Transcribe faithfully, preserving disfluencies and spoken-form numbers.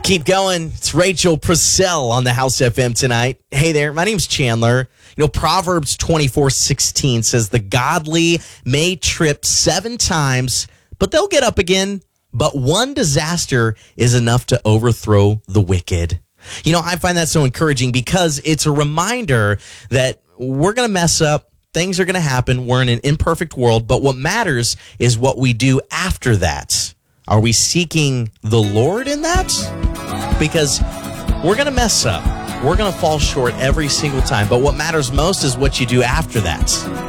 Keep going. It's Rachel Purcell on the House F M tonight. Hey there, my name's Chandler. You know, Proverbs twenty-four sixteen says, the godly may trip seven times, but they'll get up again. But one disaster is enough to overthrow the wicked. You know, I find that so encouraging because it's a reminder that we're going to mess up. Things are going to happen. We're in an imperfect world. But what matters is what we do after that. Are we seeking the Lord in that? Because we're going to mess up. We're going to fall short every single time. But what matters most is what you do after that.